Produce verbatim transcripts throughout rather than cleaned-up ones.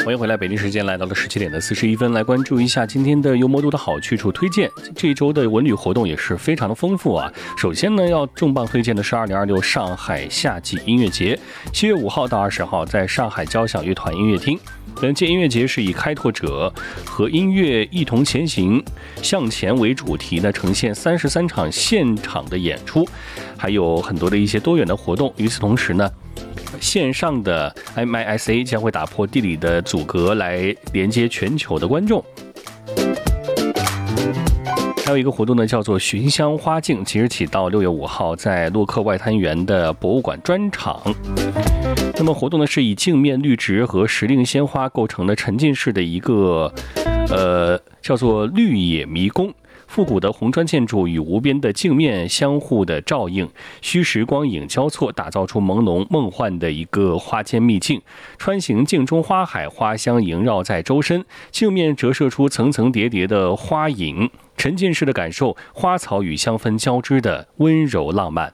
欢迎回来，北京时间来到了十七点的四十一分，来关注一下今天的幽默度的好去处推荐。这一周的文旅活动也是非常的丰富啊。首先呢，要重磅推荐的是二零二六上海夏季音乐节，七月五号到二十号在上海交响乐团音乐厅。本届音乐节是以开拓者和音乐一同前行、向前为主题呢，呈现三十三场现场的演出，还有很多的一些多元的活动。与此同时呢，线上的 M I S A 将会打破地理的阻隔，来连接全球的观众。还有一个活动呢，叫做寻香花径，即日起到六月五号，在洛克外滩园的博物馆专场。那么活动呢是以镜面绿植和时令鲜花构成的沉浸式的一个，呃，叫做绿野迷宫。复古的红砖建筑与无边的镜面相互的照应，虚实光影交错，打造出朦胧梦幻的一个花间秘境。穿行镜中花海，花香萦绕在周身，镜面折射出层层叠叠的花影，沉浸式的感受花草与香氛交织的温柔浪漫。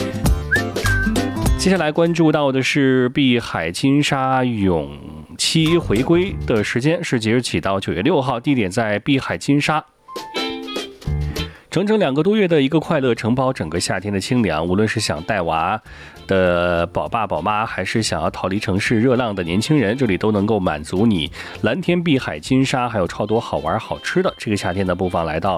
接下来关注到的是碧海金沙泳期回归的时间是即日起到九月六号，地点在碧海金沙。整整两个多月的一个快乐承包整个夏天的清凉，无论是想带娃的宝爸宝妈，还是想要逃离城市热浪的年轻人，这里都能够满足你。蓝天碧海金沙，还有超多好玩好吃的。这个夏天呢，不妨来到